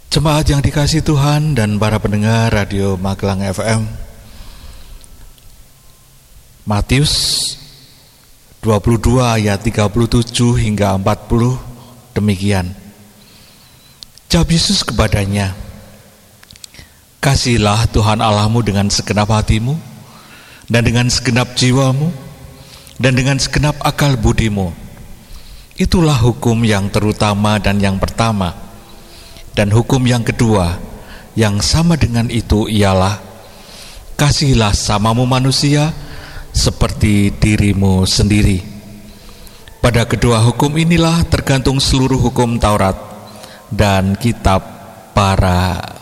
Jemaat yang dikasihi Tuhan dan para pendengar Radio Magelang FM, Matius 22 ayat 37 hingga 40 demikian. Jawab Yesus kepadanya, "Kasihilah Tuhan Allahmu dengan segenap hatimu, dan dengan segenap jiwamu, dan dengan segenap akal budimu. Itulah hukum yang terutama dan yang pertama. Dan hukum yang kedua yang sama dengan itu ialah, kasihilah samamu manusia seperti dirimu sendiri. Pada kedua hukum inilah tergantung seluruh hukum Taurat dan kitab para